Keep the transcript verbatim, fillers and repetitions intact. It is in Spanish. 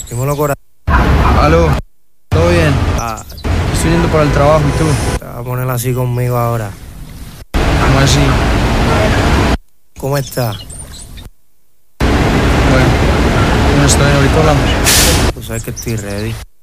Dímelo, corazón. Aló, ¿todo bien? Ah, Estoy yendo para el trabajo, ¿y tú? te vas a poner así conmigo ahora. ¿Cómo así? ¿Cómo estás? Bueno, no estoy bien, ahorita hablamos. Tú sabes que estoy ready.